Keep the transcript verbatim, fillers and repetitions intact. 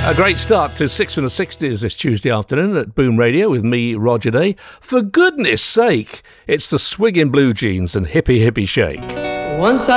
A great start to Six from the sixties this Tuesday afternoon at Boom Radio with me, Roger Day. For goodness sake, it's the Swingin' Blue Jeans and Hippie Hippie Shake. Once I